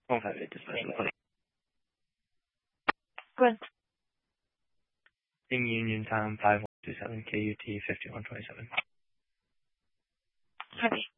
158 to special clinic. Good. In Union Town 5127 KUT 5127. Copy.